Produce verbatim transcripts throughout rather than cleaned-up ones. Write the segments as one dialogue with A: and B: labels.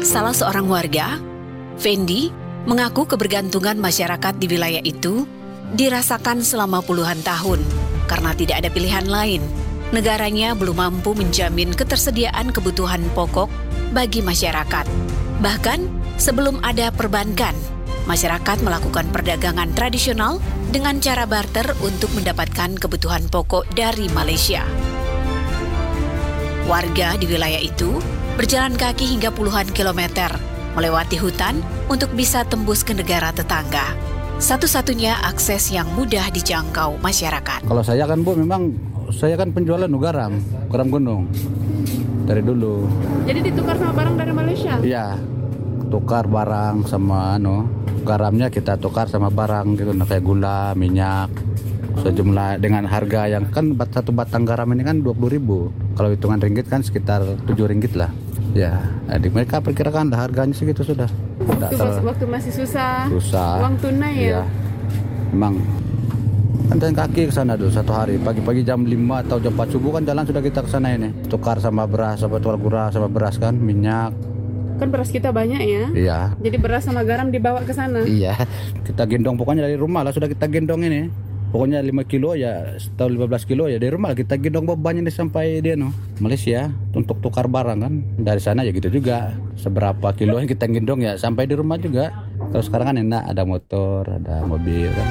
A: Salah seorang warga, Fendi, mengaku kebergantungan masyarakat di wilayah itu dirasakan selama puluhan tahun karena tidak ada pilihan lain. Negaranya belum mampu menjamin ketersediaan kebutuhan pokok bagi masyarakat. Bahkan sebelum ada perbankan, masyarakat melakukan perdagangan tradisional dengan cara barter untuk mendapatkan kebutuhan pokok dari Malaysia. Warga di wilayah itu berjalan kaki hingga puluhan kilometer, melewati hutan untuk bisa tembus ke negara tetangga. Satu-satunya akses yang mudah dijangkau masyarakat.
B: Kalau saya kan Bu, memang saya kan penjualan garam, garam gunung dari dulu.
C: Jadi ditukar sama barang dari Malaysia?
B: Iya, tukar barang sama ano, garamnya kita tukar sama barang gitu, nah, kayak gula, minyak. Sejumlah dengan harga yang kan satu batang garam ini kan dua puluh ribu. Kalau hitungan ringgit kan sekitar tujuh ringgit lah. Ya, jadi mereka perkirakan lah harganya segitu sudah.
C: Waktu, pas, waktu masih susah,
B: susah.
C: Uang tunai ya?
B: Iya. Memang kan jalan kaki ke sana dulu satu hari. Pagi-pagi jam lima atau jam empat subuh kan jalan sudah kita ke sana ini. Tukar sama beras, sama tukar gula, sama beras kan, minyak.
C: Kan beras kita banyak ya?
B: Iya.
C: Jadi beras sama garam dibawa ke sana?
B: Iya. Kita gendong pokoknya dari rumah lah sudah kita gendong ini. Pokoknya lima kilo ya, atau lima belas kilo ya dari rumah kita gendong bebannya nih sampai dia no Malaysia untuk tukar barang kan. Dari sana ya gitu juga. Seberapa kilo yang kita gendong ya sampai di rumah juga. Kalau sekarang kan enak ada motor, ada mobil kan.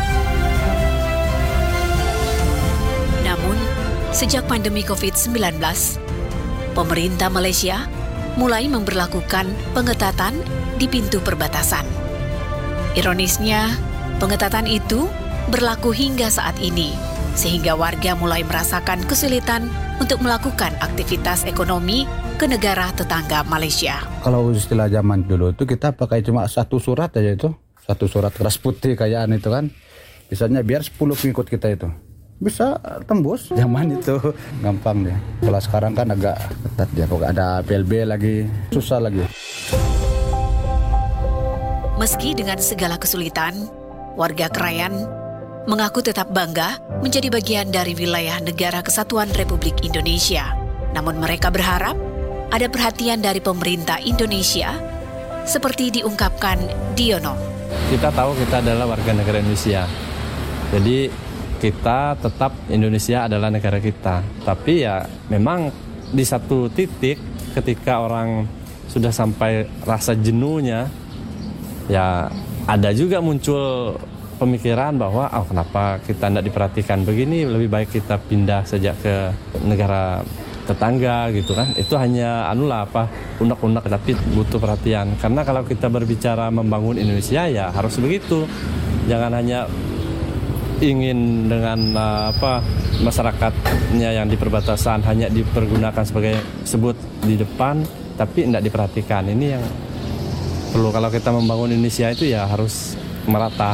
A: Namun, sejak pandemi covid sembilan belas, pemerintah Malaysia mulai memberlakukan pengetatan di pintu perbatasan. Ironisnya, pengetatan itu berlaku hingga saat ini, sehingga warga mulai merasakan kesulitan untuk melakukan aktivitas ekonomi ke negara tetangga Malaysia.
B: Kalau istilah zaman dulu itu kita pakai cuma satu surat aja itu, satu surat keras putih kayaan itu kan, misalnya biar sepuluh pengikut kita itu bisa tembus. Zaman itu gampang deh. Kalau sekarang kan agak ketat ya, kok ada P L B lagi, susah lagi.
A: Meski dengan segala kesulitan, warga Krayan mengaku tetap bangga menjadi bagian dari wilayah Negara Kesatuan Republik Indonesia. Namun mereka berharap ada perhatian dari pemerintah Indonesia, seperti diungkapkan Diono.
D: Kita tahu kita adalah warga negara Indonesia. Jadi kita tetap Indonesia adalah negara kita. Tapi ya memang di satu titik ketika orang sudah sampai rasa jenuhnya, ya ada juga muncul pemikiran bahwa oh kenapa kita tidak diperhatikan begini, lebih baik kita pindah saja ke negara tetangga gitu kan. Itu hanya anulah apa unek-unek, tapi butuh perhatian. Karena kalau kita berbicara membangun Indonesia ya harus begitu. Jangan hanya ingin dengan uh, apa masyarakatnya yang di perbatasan hanya dipergunakan sebagai sebut di depan, tapi tidak diperhatikan. Ini yang perlu. Kalau kita membangun Indonesia itu ya harus merata.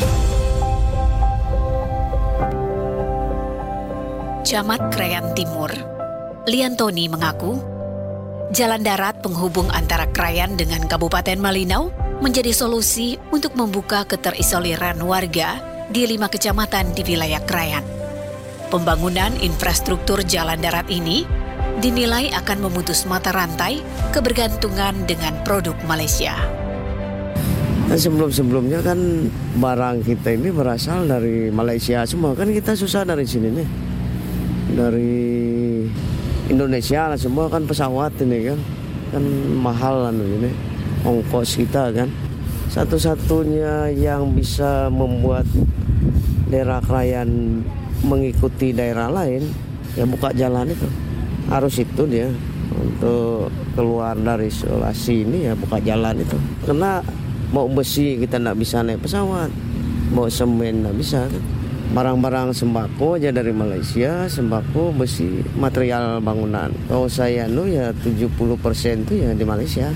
A: Camat Krayan Timur, Liantoni mengaku, jalan darat penghubung antara Krayan dengan Kabupaten Malinau menjadi solusi untuk membuka keterisoliran warga di lima kecamatan di wilayah Krayan. Pembangunan infrastruktur jalan darat ini dinilai akan memutus mata rantai kebergantungan dengan produk Malaysia.
E: Kan sebelum-sebelumnya kan barang kita ini berasal dari Malaysia semua, kan kita susah dari sini nih. Dari Indonesia lah semua kan pesawat ini kan. Kan mahal kan ini. Ongkos kita kan. Satu-satunya yang bisa membuat daerah Krayan mengikuti daerah lain ya buka jalan itu. Harus itu dia untuk keluar dari isolasi ini ya buka jalan itu. Karena mau besi kita tidak bisa naik pesawat, mau semen tidak bisa kan. Barang-barang sembako aja dari Malaysia, sembako, besi, material bangunan. Kalau saya nu ya tujuh puluh persen itu ya di Malaysia.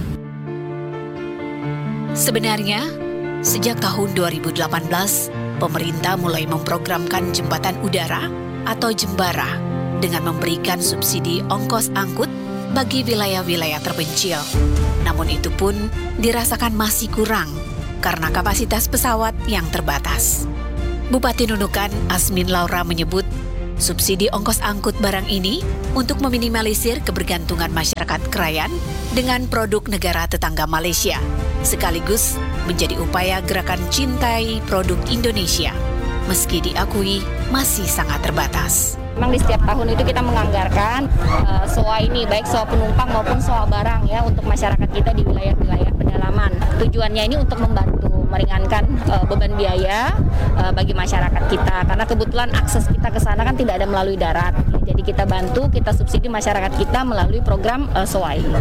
A: Sebenarnya, sejak tahun dua ribu delapan belas, pemerintah mulai memprogramkan jembatan udara atau jembara dengan memberikan subsidi ongkos angkut bagi wilayah-wilayah terpencil. Namun itu pun dirasakan masih kurang karena kapasitas pesawat yang terbatas. Bupati Nunukan Asmin Laura menyebut subsidi ongkos angkut barang ini untuk meminimalisir kebergantungan masyarakat Krayan dengan produk negara tetangga Malaysia, sekaligus menjadi upaya gerakan cintai produk Indonesia, meski diakui masih sangat terbatas.
F: Memang di setiap tahun itu kita menganggarkan uh, S O A ini, baik S O A penumpang maupun S O A barang ya, untuk masyarakat kita di wilayah-wilayah pedalaman. Tujuannya ini untuk membantu meringankan uh, beban biaya uh, bagi masyarakat kita, karena kebetulan akses kita ke sana kan tidak ada melalui darat. Jadi kita bantu, kita subsidi masyarakat kita melalui program uh, S O A ini.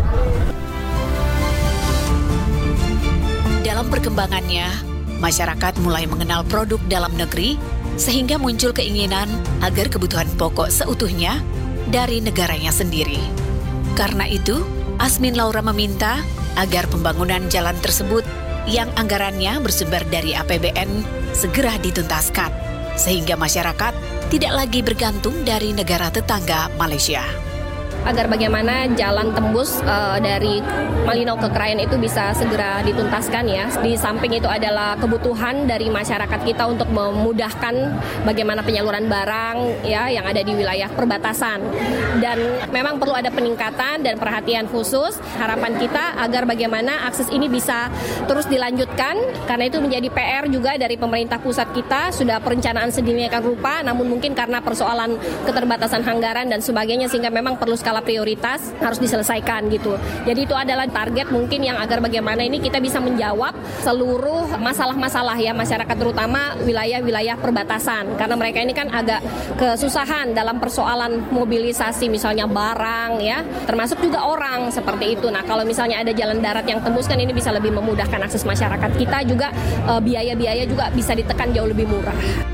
A: Dalam perkembangannya, masyarakat mulai mengenal produk dalam negeri sehingga muncul keinginan agar kebutuhan pokok seutuhnya dari negaranya sendiri. Karena itu, Asmin Laura meminta agar pembangunan jalan tersebut yang anggarannya bersumber dari A P B N segera dituntaskan, sehingga masyarakat tidak lagi bergantung dari negara tetangga Malaysia.
F: Agar bagaimana jalan tembus uh, dari Malinau ke Krayan itu bisa segera dituntaskan ya. Di samping itu adalah kebutuhan dari masyarakat kita untuk memudahkan bagaimana penyaluran barang ya yang ada di wilayah perbatasan. Dan memang perlu ada peningkatan dan perhatian khusus. Harapan kita agar bagaimana akses ini bisa terus dilanjutkan, karena itu menjadi P R juga dari pemerintah pusat kita. Sudah perencanaan sedemikian rupa, namun mungkin karena persoalan keterbatasan anggaran dan sebagainya, sehingga memang perlu skala prioritas harus diselesaikan gitu. Jadi itu adalah target mungkin yang agar bagaimana ini kita bisa menjawab seluruh masalah-masalah ya masyarakat, terutama wilayah-wilayah perbatasan, karena mereka ini kan agak kesusahan dalam persoalan mobilisasi misalnya barang ya, termasuk juga orang seperti itu. Nah, kalau misalnya ada jalan darat yang tembus kan ini bisa lebih memudahkan akses masyarakat kita juga, e, biaya-biaya juga bisa ditekan jauh lebih murah.